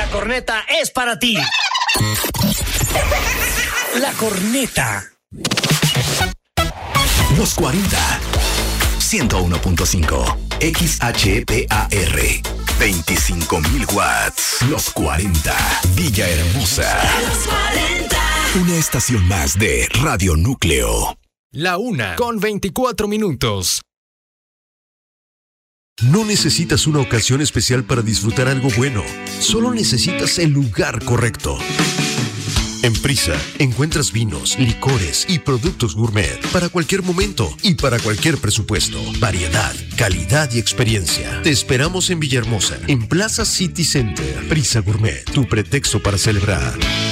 La corneta es para ti. La corneta. Los 40. 101.5. XHPAR. 25,000 watts. Los 40. Villahermosa. Los 40. Una estación más de Radio Núcleo. La 1:24. No necesitas una ocasión especial para disfrutar algo bueno. Solo necesitas el lugar correcto. En Prisa encuentras vinos, licores y productos gourmet para cualquier momento y para cualquier presupuesto. Variedad, calidad y experiencia. Te esperamos en Villahermosa, en Plaza City Center. Prisa Gourmet, tu pretexto para celebrar.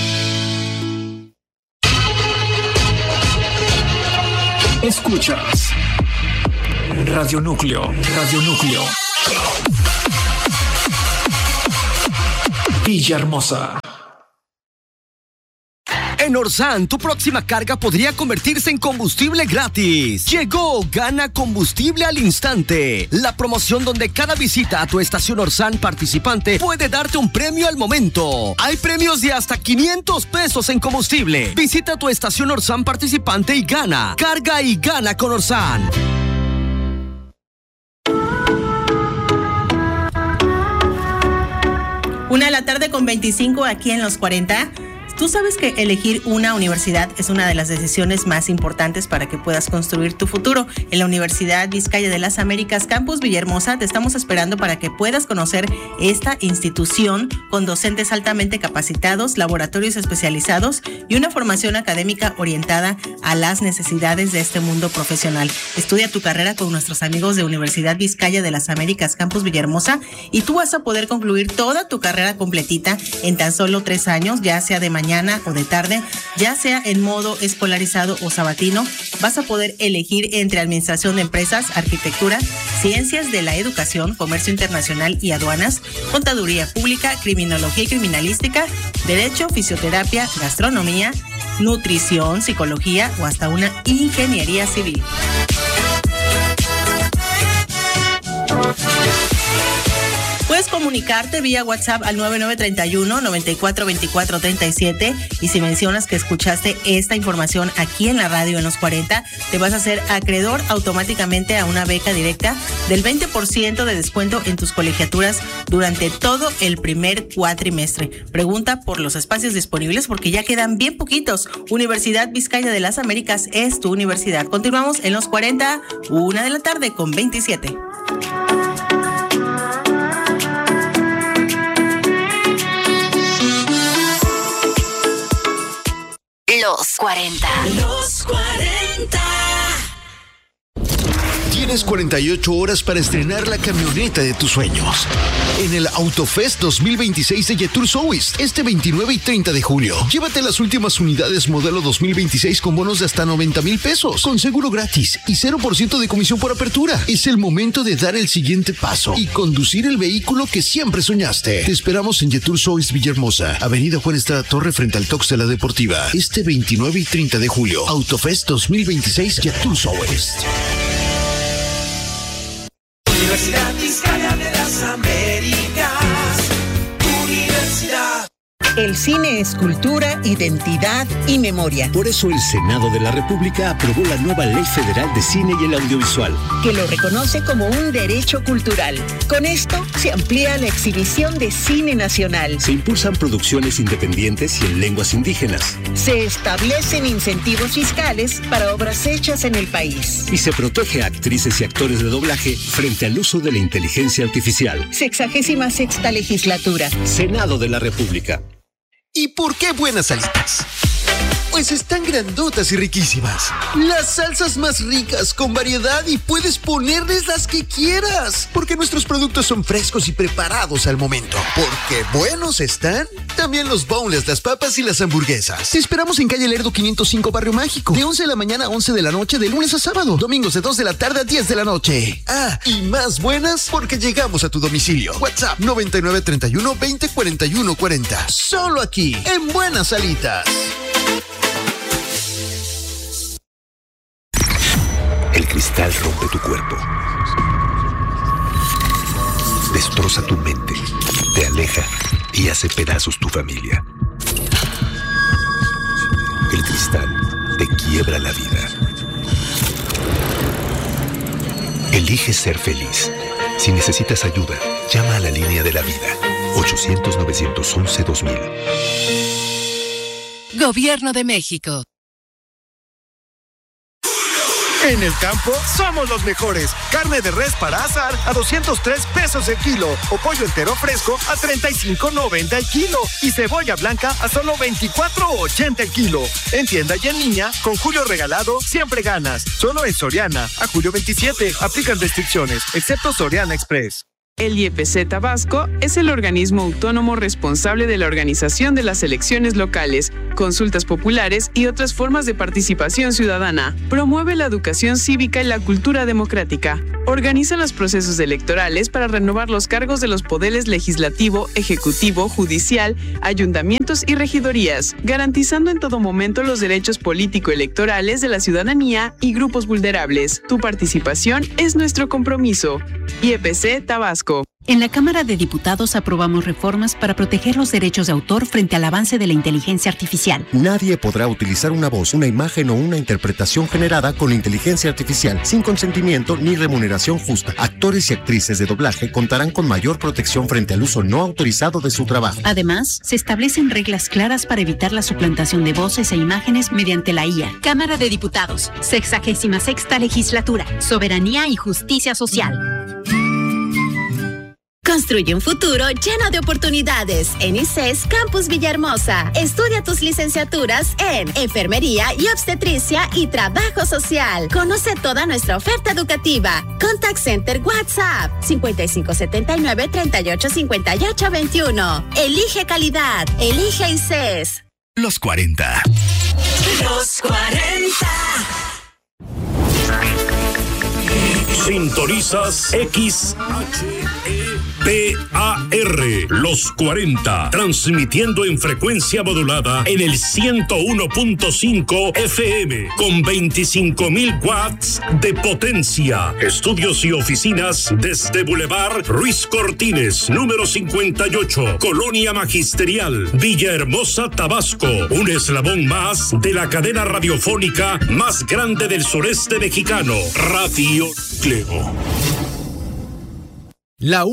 Escuchas Radio Núcleo, Radio Núcleo. Villahermosa. En Orsan, tu próxima carga podría convertirse en combustible gratis. Llegó Gana Combustible al Instante, la promoción donde cada visita a tu estación Orsan participante puede darte un premio al momento. Hay premios de hasta 500 pesos en combustible. Visita tu estación Orsan participante y gana. Carga y gana con Orsan. Una de la tarde con 25 aquí en Los 40. Tú sabes que elegir una universidad es una de las decisiones más importantes para que puedas construir tu futuro. En la Universidad Vizcaya de las Américas, Campus Villahermosa, te estamos esperando para que puedas conocer esta institución con docentes altamente capacitados, laboratorios especializados y una formación académica orientada a las necesidades de este mundo profesional. Estudia tu carrera con nuestros amigos de Universidad Vizcaya de las Américas, Campus Villahermosa, y tú vas a poder concluir toda tu carrera completita en tan solo 3 años, ya sea de mañana o de tarde, ya sea en modo escolarizado o sabatino. Vas a poder elegir entre administración de empresas, arquitectura, ciencias de la educación, comercio internacional y aduanas, contaduría pública, criminología y criminalística, derecho, fisioterapia, gastronomía, nutrición, psicología o hasta una ingeniería civil. Puedes comunicarte vía WhatsApp al 9931-942437 y si mencionas que escuchaste esta información aquí en la radio en Los 40, te vas a hacer acreedor automáticamente a una beca directa del 20% de descuento en tus colegiaturas durante todo el primer cuatrimestre. Pregunta por los espacios disponibles porque ya quedan bien poquitos. Universidad Vizcaya de las Américas es tu universidad. Continuamos en Los 40, 1 de la tarde con 27. Los 40. Los 40. Tienes 48 horas para estrenar la camioneta de tus sueños en el Autofest 2026 de Jetour South, este 29 y 30 de julio. Llévate las últimas unidades modelo 2026 con bonos de hasta 90,000 pesos, con seguro gratis y 0% de comisión por apertura. Es el momento de dar el siguiente paso y conducir el vehículo que siempre soñaste. Te esperamos en Jetour South Villahermosa, Avenida Juan Estrada Torre frente al Tox de la Deportiva, este 29 y 30 de julio. Autofest 2026 Jetour South. Universidad Vizcaya de las Américas, Universidad. El cine es cultura, identidad y memoria. Por eso el Senado de la República aprobó la nueva Ley Federal de Cine y el Audiovisual, que lo reconoce como un derecho cultural. Con esto se amplía la exhibición de cine nacional. Se impulsan producciones independientes y en lenguas indígenas. Se establecen incentivos fiscales para obras hechas en el país. Y se protege a actrices y actores de doblaje frente al uso de la inteligencia artificial. 66ª legislatura. Senado de la República. ¿Y por qué buenas alitas? Pues están grandotas y riquísimas. Las salsas más ricas, con variedad y puedes ponerles las que quieras. Porque nuestros productos son frescos y preparados al momento. Porque buenos están también los boneless, las papas y las hamburguesas. Te esperamos en calle Lerdo 505, Barrio Mágico. De 11 de la mañana a 11 de la noche, de lunes a sábado. Domingos de 2 de la tarde a 10 de la noche. Ah, y más buenas porque llegamos a tu domicilio. WhatsApp 9931 20 41 40. Solo aquí, en Buenas Alitas. El cristal rompe tu cuerpo, destroza tu mente, te aleja y hace pedazos tu familia. El cristal te quiebra la vida. Elige ser feliz. Si necesitas ayuda, llama a la línea de la vida. 800-911-2000. Gobierno de México. En el campo somos los mejores. Carne de res para asar a 203 pesos el kilo. O pollo entero fresco a 35.90 el kilo. Y cebolla blanca a solo 24.80 el kilo. En tienda y en línea, con Julio Regalado, siempre ganas. Solo en Soriana. A julio 27. Aplican restricciones, excepto Soriana Express. El IEPC Tabasco es el organismo autónomo responsable de la organización de las elecciones locales, consultas populares y otras formas de participación ciudadana. Promueve la educación cívica y la cultura democrática. Organiza los procesos electorales para renovar los cargos de los poderes legislativo, ejecutivo, judicial, ayuntamientos y regidorías, garantizando en todo momento los derechos político-electorales de la ciudadanía y grupos vulnerables. Tu participación es nuestro compromiso. IEPC Tabasco. En la Cámara de Diputados aprobamos reformas para proteger los derechos de autor frente al avance de la inteligencia artificial. Nadie podrá utilizar una voz, una imagen o una interpretación generada con inteligencia artificial sin consentimiento ni remuneración justa. Actores y actrices de doblaje contarán con mayor protección frente al uso no autorizado de su trabajo. Además, se establecen reglas claras para evitar la suplantación de voces e imágenes mediante la IA. Cámara de Diputados, 66ª Legislatura, Soberanía y Justicia Social. Construye un futuro lleno de oportunidades en ICES Campus Villahermosa. Estudia tus licenciaturas en Enfermería y Obstetricia y Trabajo Social. Conoce toda nuestra oferta educativa. Contact Center WhatsApp 5579-385821. Elige calidad. Elige ICES. Los 40. Los 40. Sintonizas XHEPAR, Los 40, transmitiendo en frecuencia modulada en el 101.5 FM, con 25.000 watts de potencia. Estudios y oficinas desde Boulevard Ruiz Cortines, número 58, Colonia Magisterial, Villahermosa, Tabasco. Un eslabón más de la cadena radiofónica más grande del sureste mexicano, Radio Nucleo. La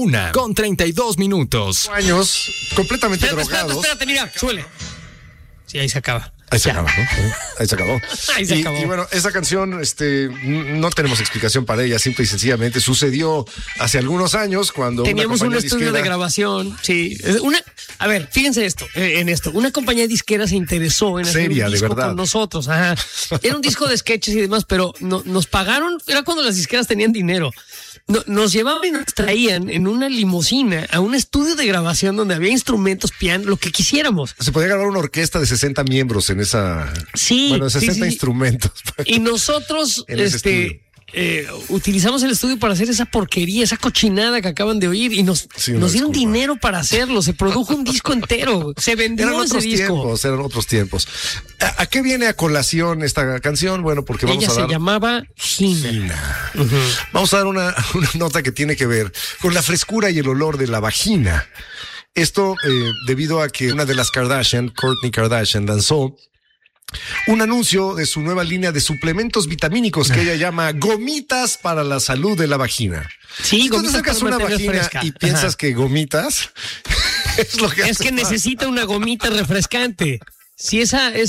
1:32. Años completamente drogados. Espérate, mira, suele. Sí, ahí se acaba. Ahí se acaba, ¿no? Ahí se acabó. Ahí se acabó. Y bueno, esa canción, no tenemos explicación para ella, simple y sencillamente sucedió hace algunos años cuando teníamos un estudio de grabación, sí. A ver, fíjense en esto. Una compañía disquera se interesó en hacer un disco con nosotros. Ajá. Era un disco de sketches y demás, pero nos pagaron, era cuando las disqueras tenían dinero. Nos llevaban y nos traían en una limusina a un estudio de grabación donde había instrumentos, piano, lo que quisiéramos. Se podía grabar una orquesta de 60 miembros en esa... Sí. Bueno, 60 instrumentos. Y nosotros, utilizamos el estudio para hacer esa porquería, esa cochinada que acaban de oír y nos dieron dinero para hacerlo. Se produjo un disco entero. Se vendió Eran otros tiempos. ¿A qué viene a colación esta canción? Bueno, porque ella se llamaba Gina. Vamos a dar una nota que tiene que ver con la frescura y el olor de la vagina. Esto debido a que una de las Kardashian, Kourtney Kardashian, lanzó un anuncio de su nueva línea de suplementos vitamínicos que ella llama gomitas para la salud de la vagina. Sí, si tú te sacas una vagina fresca y piensas que gomitas, es lo que es que necesita una gomita refrescante. Si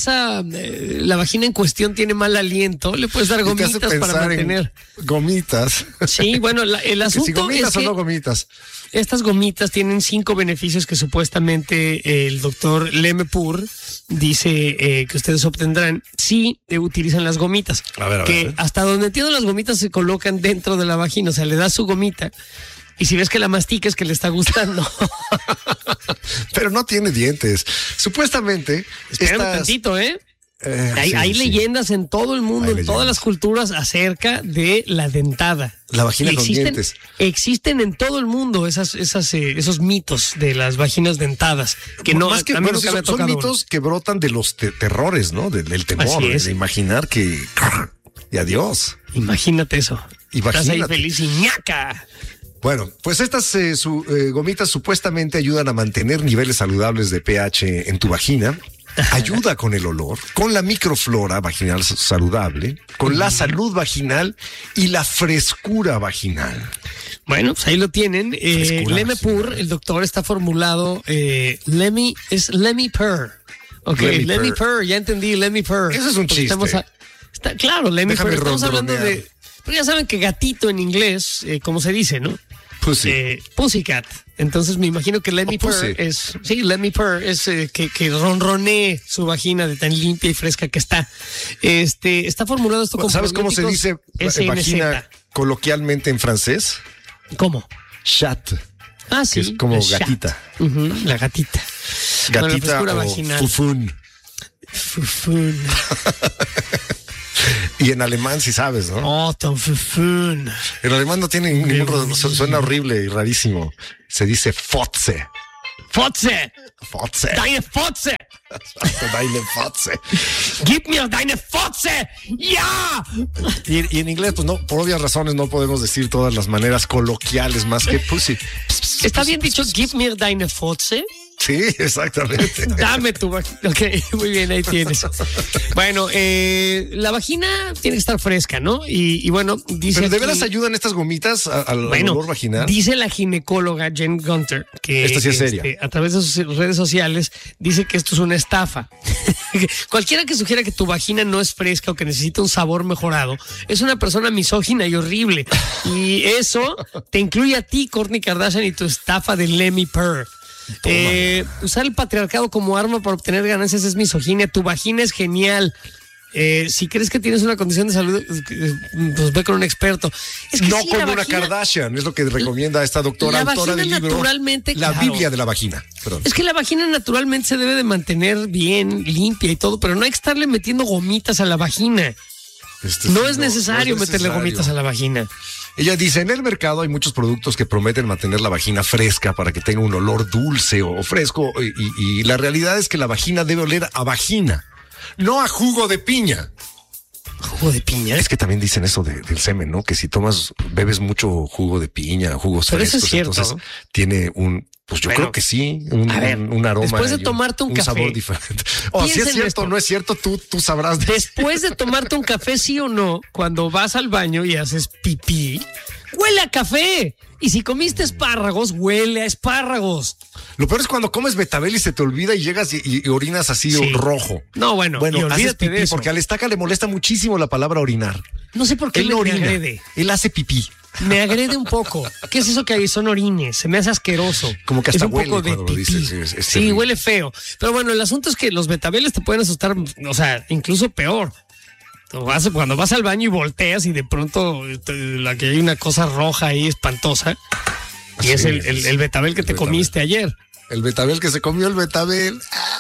la vagina en cuestión tiene mal aliento, le puedes dar gomitas para mantener. Gomitas. Sí, bueno, el asunto si gomitas es o que no gomitas. Estas gomitas tienen 5 beneficios que supuestamente el doctor Lemepur dice que ustedes obtendrán si utilizan las gomitas. A ver. Hasta donde entiendo, las gomitas se colocan dentro de la vagina, o sea, le das su gomita. Y si ves que la mastica es que le está gustando. Pero no tiene dientes. Supuestamente. Espérame tantito, hay leyendas en todo el mundo, en todas las culturas, acerca de la dentada. La vagina con dientes. Existen en todo el mundo esos mitos de las vaginas dentadas. Que no, más que, bueno, son mitos que brotan de los terrores, ¿no? Del temor, de imaginar que... Y adiós. Imagínate eso. Imagínate. Estás ahí feliz y ñaca. Bueno, pues estas gomitas supuestamente ayudan a mantener niveles saludables de pH en tu vagina. Ayuda con el olor, con la microflora vaginal saludable, con la salud vaginal y la frescura vaginal. Bueno, pues ahí lo tienen. Lemepur, el doctor está formulado. Lemmy Purr. Ok, Lemmy Purr, ya entendí, Lemmy Purr. Eso es un chiste. Claro, Lemmy Purr. Estamos hablando de. Pero ya saben que gatito en inglés, como se dice, ¿no? Pussycat. Entonces me imagino que Lemmy Purr es. Sí, Lemmy Purr es que ronronee su vagina de tan limpia y fresca que está. Está formulado esto como. ¿Sabes cómo se dice vagina coloquialmente en francés? ¿Cómo? Chat. Ah, sí. Que es como gatita. La gatita. Gatita o vaginal. fufun. Fufun. Y en alemán sí sabes, ¿no? Oh, tan fufun. En alemán no tiene ningún... Suena horrible y rarísimo. Se dice Fotze. Fotze. Fotze. Deine Fotze. Deine Fotze. Gib mir deine Fotze. ¡Ya! Y en inglés, pues no, por obvias razones no podemos decir todas las maneras coloquiales más que pussy. ¿Está bien dicho gib mir deine Fotze? Sí, exactamente. Dame tu vagina. Ok, muy bien, ahí tienes. Bueno, la vagina tiene que estar fresca, ¿no? Y bueno, dice. ¿Pero de veras ayudan estas gomitas al olor vaginal? Dice la ginecóloga Jen Gunter que esta sí es seria. A través de sus redes sociales dice que esto es una estafa. Cualquiera que sugiera que tu vagina no es fresca o que necesita un sabor mejorado es una persona misógina y horrible. Y eso te incluye a ti, Kourtney Kardashian, y tu estafa de Lemmy Purr. Usar el patriarcado como arma para obtener ganancias es misoginia. Tu vagina es genial. Si crees que tienes una condición de salud, pues ve con un experto. Es que no sí, con una Kardashian, es lo que recomienda esta doctora, autora del libro naturalmente, La Biblia de la vagina. Perdón. Es que la vagina naturalmente se debe de mantener bien, limpia y todo, pero no hay que estarle metiendo gomitas a la vagina. No es necesario meterle gomitas a la vagina. Ella dice, en el mercado hay muchos productos que prometen mantener la vagina fresca para que tenga un olor dulce o fresco y la realidad es que la vagina debe oler a vagina, no a jugo de piña. ¿Jugo de piña? Es que también dicen eso del semen, ¿no? Que si bebes mucho jugo de piña, jugos pero frescos, eso es cierto, entonces ¿no? Tiene pues yo creo que sí, un aroma. Después de tomarte un café, sabor diferente. Si es cierto o no es cierto, tú sabrás. Después de tomarte un café, sí o no, cuando vas al baño y haces pipí, huele a café. Y si comiste espárragos, huele a espárragos. Lo peor es cuando comes betabel y se te olvida y llegas y orinas así rojo. No, bueno, y haces pipí porque al Estaca le molesta muchísimo la palabra orinar. No sé por qué él me agrede. Él hace pipí. Me agrede un poco. ¿Qué es eso que hay? Son orines. Se me hace asqueroso. Como que hasta huele cuando lo dices. Sí, huele feo. Pero bueno, el asunto es que los betabeles te pueden asustar, o sea, incluso peor. Cuando vas al baño y volteas y de pronto que hay una cosa roja ahí espantosa y es el betabel que te comiste ayer. El betabel que se comió el betabel.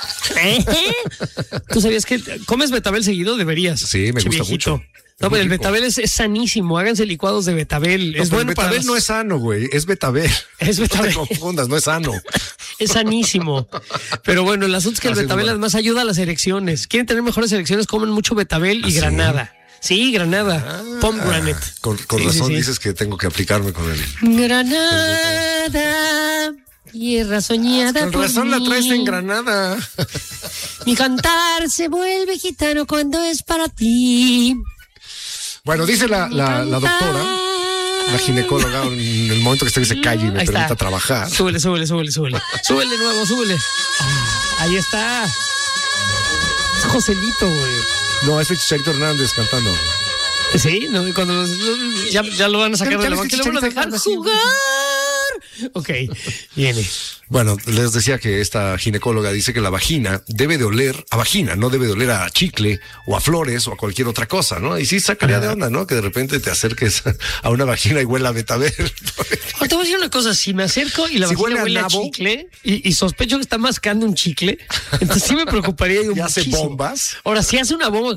¿Tú sabías que comes betabel seguido? Deberías. Sí, me gusta mucho. No, pero el betabel es sanísimo. Háganse licuados de betabel. No, es bueno el betabel no es sano, güey. Es betabel. Es betabel. No te confundas, no es sano. Es sanísimo. Pero bueno, el asunto es que el betabel además ayuda a las erecciones. ¿Quieren tener mejores erecciones? Comen mucho betabel y granada. Sí, granada. Pomegranate. Con razón dices que tengo que aplicarme con él. Granada. Tierra soñada. Con razón la traes en Granada. Mi cantar se vuelve gitano cuando es para ti. Bueno, dice la doctora, la ginecóloga, en el momento que esté en esa calle y me permita trabajar. Súbele. Súbele de nuevo, súbele. Ahí está. Es Joselito, güey. No, es Chicharito Hernández cantando. Sí, no, cuando ya lo van a sacar de la banca y lo van a dejar jugar. Ok, viene. Bueno, les decía que esta ginecóloga dice que la vagina debe de oler a vagina, no debe de oler a chicle o a flores o a cualquier otra cosa, ¿no? Y sí sacaría de onda, ¿no? Que de repente te acerques a una vagina y huela a betabel. Te voy a decir una cosa, si me acerco y la vagina huele a chicle y sospecho que está mascando un chicle, entonces sí me preocuparía. ¿Y hace bombas? Ahora, si hace una bomba,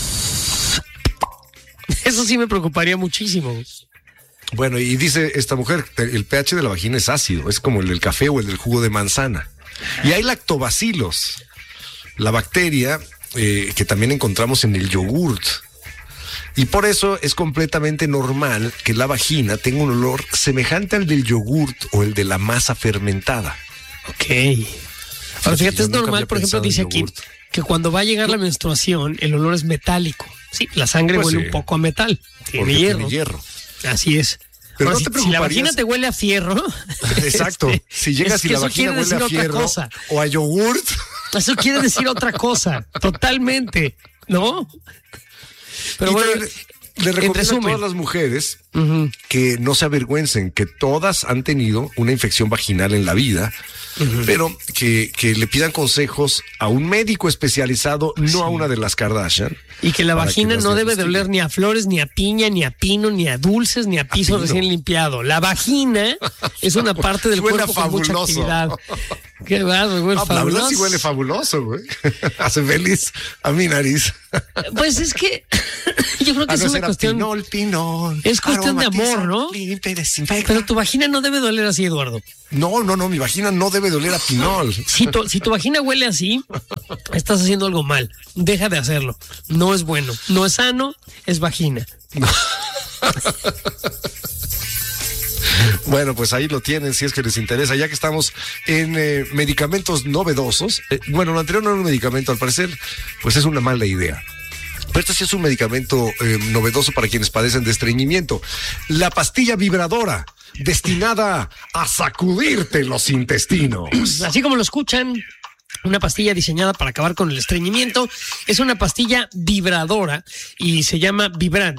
eso sí me preocuparía muchísimo. Bueno, y dice esta mujer, el pH de la vagina es ácido, es como el del café o el del jugo de manzana. Y hay lactobacilos, la bacteria que también encontramos en el yogurt. Y por eso es completamente normal que la vagina tenga un olor semejante al del yogurt o el de la masa fermentada. Ok. Ahora fíjate, es normal, por ejemplo, dice aquí que cuando va a llegar la menstruación, el olor es metálico. Sí, la sangre huele un poco a metal. Tiene hierro. Así es. Pero ahora, no te si la vagina te huele a fierro. Exacto. Si llegas y la vagina huele a fierro o a yogurt. Eso quiere decir otra cosa. Totalmente. ¿No? Pero bueno, le recomiendo a todas las mujeres que no se avergüencen, que todas han tenido una infección vaginal en la vida, pero que le pidan consejos a un médico especializado, no a una de las Kardashian. Y que la vagina no debe de oler ni a flores, ni a piña, ni a pino, ni a dulces, ni a piso recién limpiado. La vagina es una parte del cuerpo con mucha actividad. Qué bárbaro, huele fabuloso. La verdad sí huele fabuloso, güey. Hace feliz a mi nariz. Pues es que yo creo que es una cuestión. Pinol. Es cuestión de amor, ¿no? Pero tu vagina no debe doler así, Eduardo. No, mi vagina no debe doler a pinol. Si tu vagina huele así, estás haciendo algo mal. Deja de hacerlo. No es bueno. No es sano, es vagina. Bueno, pues ahí lo tienen si es que les interesa, ya que estamos en medicamentos novedosos. Bueno, lo anterior no era un medicamento, al parecer, pues es una mala idea. Pero este sí es un medicamento novedoso para quienes padecen de estreñimiento. La pastilla vibradora, destinada a sacudirte los intestinos. Así como lo escuchan, una pastilla diseñada para acabar con el estreñimiento. Es una pastilla vibradora y se llama Vibrant.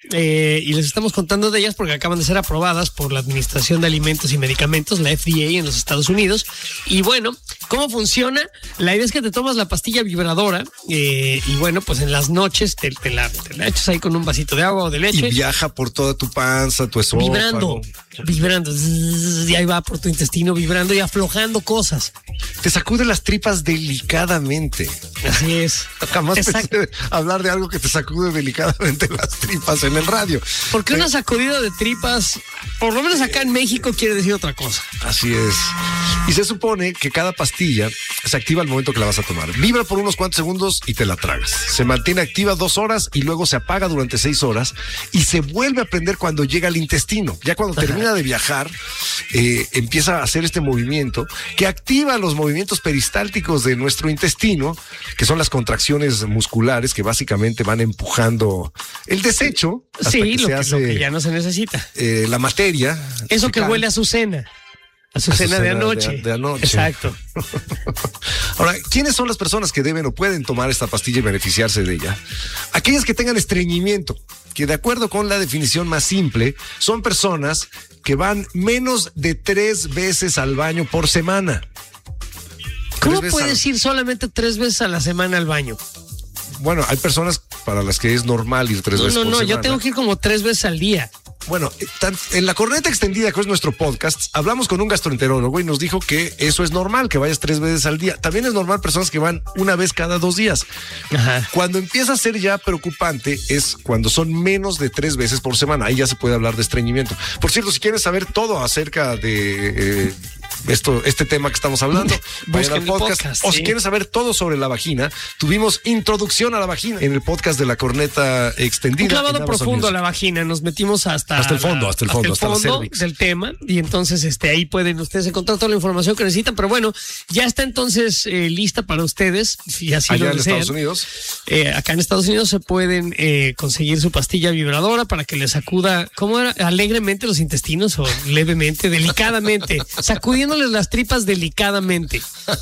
Y les estamos contando de ellas porque acaban de ser aprobadas por la Administración de Alimentos y Medicamentos, la FDA, en los Estados Unidos. Y bueno, ¿cómo funciona? La idea es que te tomas la pastilla vibradora y bueno, pues en las noches te la echas ahí con un vasito de agua o de leche. Y viaja por toda tu panza, tu esófago. Vibrando. Y ahí va por tu intestino vibrando y aflojando cosas. Te sacude las tripas delicadamente. Así es. Jamás pensé hablar de algo que te sacude delicadamente las tripas en el radio. Porque una sacudida de tripas, por lo menos acá en México, quiere decir otra cosa. Así es. Y se supone que cada pastilla se activa al momento que la vas a tomar. Vibra por unos cuantos segundos y te la tragas. Se mantiene activa 2 horas y luego se apaga durante 6 horas y se vuelve a prender cuando llega al intestino. Ya cuando termina de viajar, empieza a hacer este movimiento que activa los movimientos peristálticos de nuestro intestino, que son las contracciones musculares que básicamente van empujando el desecho. Sí, lo que ya no se necesita. La materia. Eso que huele a Azucena. Azucena de anoche. De anoche. Exacto. Ahora, ¿quiénes son las personas que deben o pueden tomar esta pastilla y beneficiarse de ella? Aquellas que tengan estreñimiento, que de acuerdo con la definición más simple, son personas que van menos de 3 veces al baño por semana. ¿Cómo puedes ir solamente 3 veces a la semana al baño? Bueno, hay personas para las que es normal ir 3 veces por semana. No, yo tengo que ir como 3 veces al día. Bueno, en la Corneta Extendida, que es nuestro podcast, hablamos con un gastroenterólogo y nos dijo que eso es normal, que vayas 3 veces al día. También es normal personas que van 1 vez cada 2 días. Ajá. Cuando empieza a ser ya preocupante es cuando son menos de 3 veces por semana. Ahí ya se puede hablar de estreñimiento. Por cierto, si quieres saber todo acerca de este tema que estamos hablando, vayan al podcast. O si quieres saber todo sobre la vagina, tuvimos introducción a la vagina en el podcast de la Corneta Extendida. Un clavado profundo a la vagina. Nos metimos hasta el fondo del tema, y entonces ahí pueden ustedes encontrar toda la información que necesitan. Pero bueno, ya está entonces lista para ustedes, y así allá lo desean. En Estados Unidos. Acá en Estados Unidos se pueden conseguir su pastilla vibradora para que les sacuda, ¿cómo era? Alegremente los intestinos, o levemente, delicadamente, sacudiéndoles las tripas delicadamente.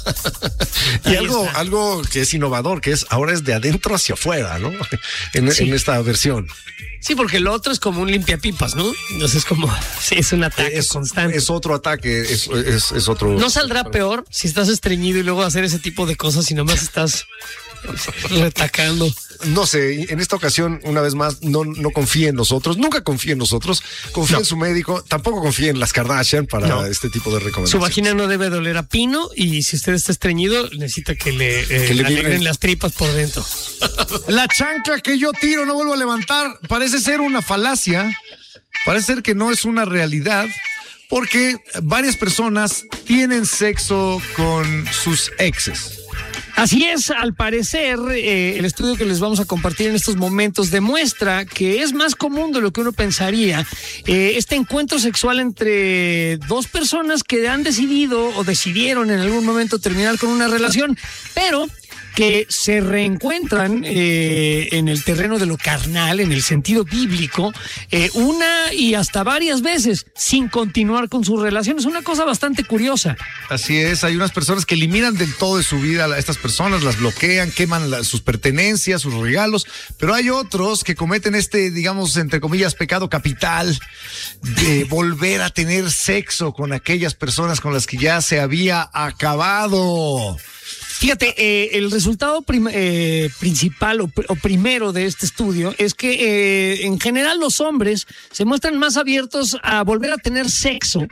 Y algo que es innovador, que es ahora es de adentro hacia afuera, ¿no? En esta versión. Sí, porque el otro es como un limpiapipas, ¿no? Entonces es como, sí, es un ataque constante. Es otro ataque, es otro. ¿No saldrá peor si estás estreñido y luego hacer ese tipo de cosas y nomás estás retacando? No sé, en esta ocasión, una vez más, no confíe en nosotros, nunca confíe en nosotros, confíe en su médico, tampoco confíe en las Kardashian para este tipo de recomendaciones. Su vagina no debe doler a pino, y si usted está estreñido, necesita que le alegren las tripas por dentro. La chancla que yo tiro no vuelvo a levantar parece ser una falacia, parece ser que no es una realidad, porque varias personas tienen sexo con sus exes. Así es, al parecer, el estudio que les vamos a compartir en estos momentos demuestra que es más común de lo que uno pensaría este encuentro sexual entre dos personas que han decidido o decidieron en algún momento terminar con una relación, pero que se reencuentran en el terreno de lo carnal, en el sentido bíblico, una y hasta varias veces sin continuar con su relación. Es una cosa bastante curiosa. Así es, hay unas personas que eliminan del todo de su vida a estas personas, las bloquean, queman sus pertenencias, sus regalos, pero hay otros que cometen digamos, entre comillas, pecado capital de volver a tener sexo con aquellas personas con las que ya se había acabado. Fíjate, el resultado principal o primero de este estudio es que en general los hombres se muestran más abiertos a volver a tener sexo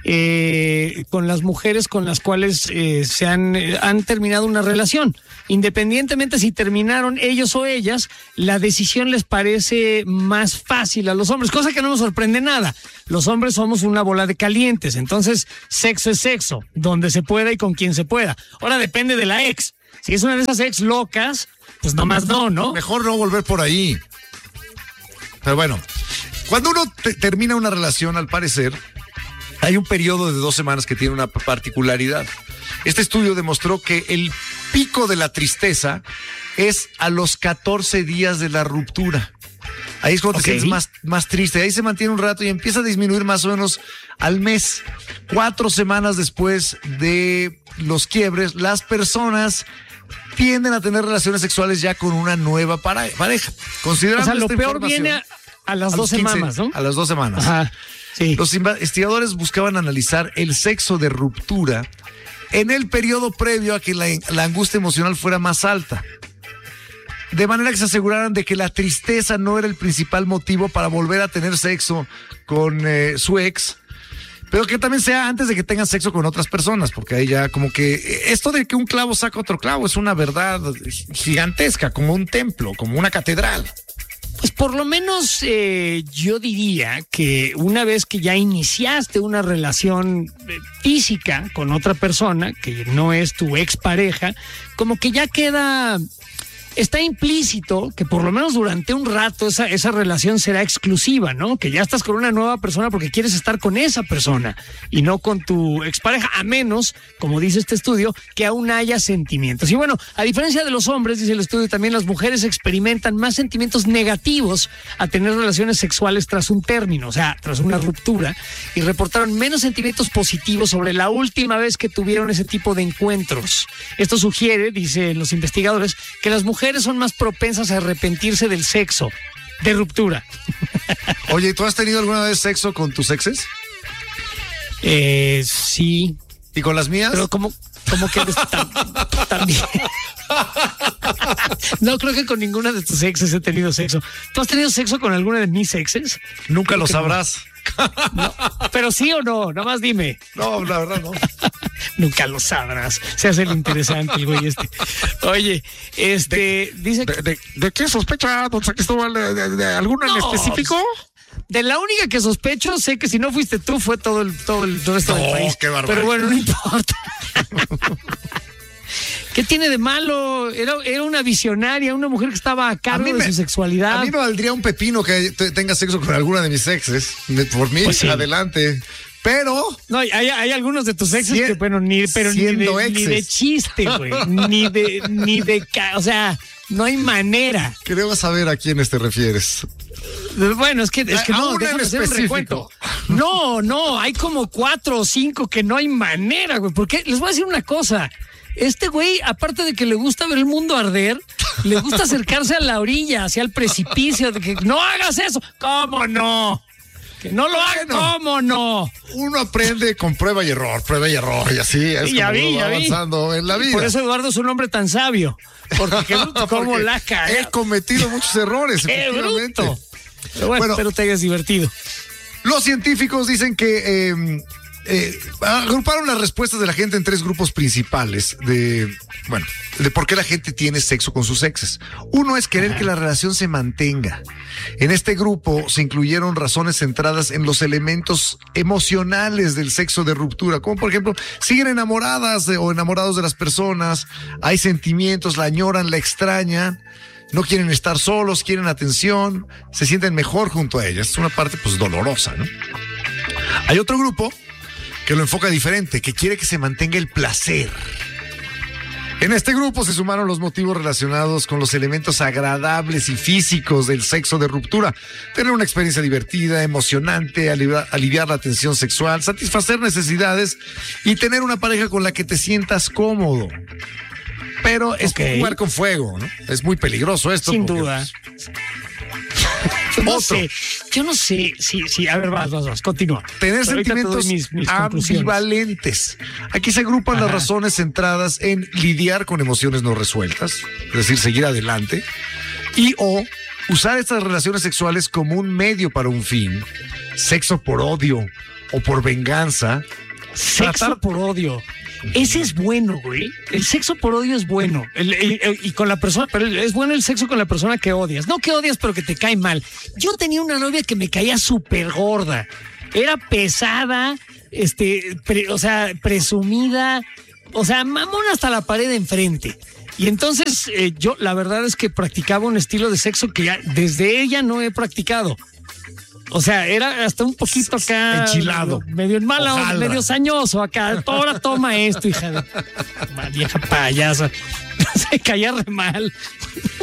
con las mujeres con las cuales han terminado una relación. Independientemente si terminaron ellos o ellas, la decisión les parece más fácil a los hombres, cosa que no nos sorprende nada. Los hombres somos una bola de calientes, entonces sexo es sexo, donde se pueda y con quien se pueda. Ahora depende de la ex. Si es una de esas ex locas, pues nomás no. Mejor no volver por ahí. Pero bueno, cuando uno termina una relación, al parecer, hay un periodo de 2 semanas que tiene una particularidad. Este estudio demostró que el pico de la tristeza es a los 14 días de la ruptura. Ahí es cuando te sientes más triste. Ahí se mantiene un rato y empieza a disminuir más o menos al mes. 4 semanas después de los quiebres, las personas tienden a tener relaciones sexuales ya con una nueva pareja. Considerando lo peor viene a las 2 semanas, ¿no? A las 2 semanas. Ajá, sí. Los investigadores buscaban analizar el sexo de ruptura en el periodo previo a que la angustia emocional fuera más alta. De manera que se aseguraran de que la tristeza no era el principal motivo para volver a tener sexo con su ex, pero que también sea antes de que tengan sexo con otras personas, porque ahí ya como que esto de que un clavo saca otro clavo es una verdad gigantesca, como un templo, como una catedral. Pues por lo menos yo diría que una vez que ya iniciaste una relación física con otra persona, que no es tu expareja, como que ya está implícito que por lo menos durante un rato esa relación será exclusiva, ¿no? Que ya estás con una nueva persona porque quieres estar con esa persona y no con tu expareja, a menos, como dice este estudio, que aún haya sentimientos. Y bueno, a diferencia de los hombres, dice el estudio, también las mujeres experimentan más sentimientos negativos a tener relaciones sexuales tras un término, o sea, tras una ruptura, y reportaron menos sentimientos positivos sobre la última vez que tuvieron ese tipo de encuentros. Esto sugiere, dicen los investigadores, que las mujeres son más propensas a arrepentirse del sexo de ruptura. Oye, ¿tú has tenido alguna vez sexo con tus exes? Sí. ¿Y con las mías? Pero como que también. No, creo que con ninguna de tus exes he tenido sexo. ¿Tú has tenido sexo con alguna de mis exes? Nunca lo sabrás. No, pero sí o no, nada más dime. No, la verdad no. Nunca lo sabrás. Se hace lo interesante el güey este. Oye, dice que... ¿De qué sospecha, don Saquistobal? ¿De alguna en específico? De la única que sospecho, sé que si no fuiste tú, fue todo el resto del país. Qué barbaridad. Pero bueno, no importa. ¿Qué tiene de malo? Era una visionaria, una mujer que estaba a cargo de su sexualidad. A mí me valdría un pepino que tenga sexo con alguna de mis exes. Por mí, pues sí, adelante. Pero... No, hay algunos de tus exes que, bueno, ni de chiste, güey. O sea, no hay manera. Creo saber a quiénes te refieres. Bueno, es que no, déjame hacer un recuento. No, hay como 4 o 5 que no hay manera, güey. Porque les voy a decir una cosa. Este güey, aparte de que le gusta ver el mundo arder, le gusta acercarse a la orilla, hacia el precipicio, de que no hagas eso. ¿Cómo no? Que no lo hagas, ¿cómo no? Uno aprende con prueba y error, y así es ya como va avanzando en la vida. Por eso Eduardo es un hombre tan sabio. Porque cómo la caga. He cometido muchos errores, ¡qué bruto! Pero bueno, espero te hayas divertido. Los científicos dicen que agruparon las respuestas de la gente en 3 grupos principales de por qué la gente tiene sexo con sus exes. Uno es querer que la relación se mantenga. En este grupo se incluyeron razones centradas en los elementos emocionales del sexo de ruptura, como por ejemplo, siguen enamoradas o enamorados de las personas, hay sentimientos, la añoran, la extrañan, no quieren estar solos, quieren atención, se sienten mejor junto a ellas. Es una parte pues dolorosa, ¿no? Hay otro grupo que lo enfoca diferente, que quiere que se mantenga el placer. En este grupo se sumaron los motivos relacionados con los elementos agradables y físicos del sexo de ruptura. Tener una experiencia divertida, emocionante, aliviar la tensión sexual, satisfacer necesidades y tener una pareja con la que te sientas cómodo. Pero es jugar con fuego, ¿no? Es muy peligroso esto. Sin duda. Yo no sé si, a ver, vas, continúa. Tener sentimientos mis ambivalentes. Aquí se agrupan las razones centradas en lidiar con emociones no resueltas, es decir, seguir adelante, o usar estas relaciones sexuales como un medio para un fin, sexo por odio o por venganza. Sexo por odio. Ese es bueno, güey. El sexo por odio es bueno. Y con la persona, pero es bueno el sexo con la persona que odias. No que odias, pero que te cae mal. Yo tenía una novia que me caía súper gorda. Era pesada, presumida, mamón hasta la pared de enfrente. Y entonces yo la verdad es que practicaba un estilo de sexo que ya desde ella no he practicado. O sea, era hasta un poquito acá. Enchilado. Medio en mala onda, medio sañoso acá. Ahora toma esto, hija de vieja payasa. Se caía re mal.